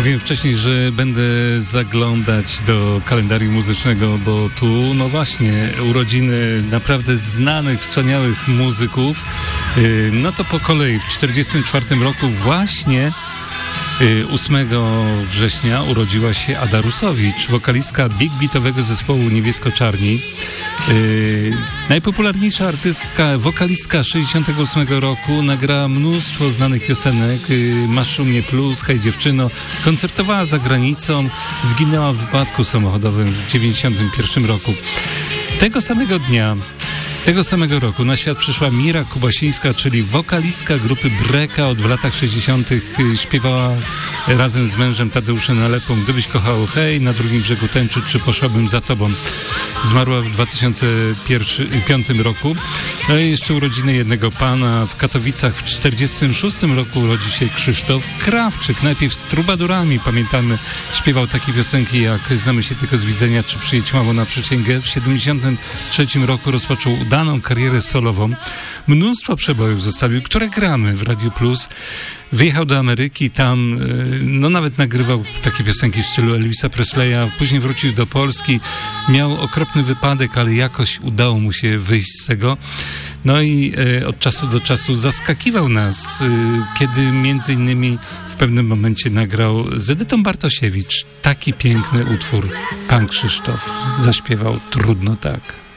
Mówiłem wcześniej, że będę zaglądać do kalendarium muzycznego, bo tu, no właśnie, urodziny naprawdę znanych, wspaniałych muzyków. No to po kolei w 1944 roku właśnie 8 września urodziła się Ada Rusowicz, wokalistka big beatowego zespołu Niebiesko-Czarni. Najpopularniejsza artystka, wokalistka 68 roku, nagrała mnóstwo znanych piosenek, Masz u mnie plus, Hej dziewczyno, koncertowała za granicą, zginęła w wypadku samochodowym w 91 roku. Tego samego roku na świat przyszła Mira Kubasińska, czyli wokalistka grupy Breka. W latach 60. śpiewała razem z mężem Tadeuszem Nalepą Gdybyś kochał hej, Na drugim brzegu tęczy, Czy poszłabym za tobą. Zmarła w 2005 roku. No i jeszcze urodziny jednego pana. W Katowicach w 46 roku urodził się Krzysztof Krawczyk. Najpierw z Trubadurami, pamiętamy, śpiewał takie piosenki jak Znamy się tylko z widzenia, czy Przyjedź mało na przysięgę. W 73 roku rozpoczął udaną karierę solową. Mnóstwo przebojów zostawił, które gramy w Radio Plus. Wyjechał do Ameryki, tam no nawet nagrywał takie piosenki w stylu Elvisa Presleya, później wrócił do Polski, miał okropny wypadek, ale jakoś udało mu się wyjść z tego. No i od czasu do czasu zaskakiwał nas, kiedy między innymi w pewnym momencie nagrał z Edytą Bartosiewicz taki piękny utwór. Pan Krzysztof zaśpiewał Trudno tak.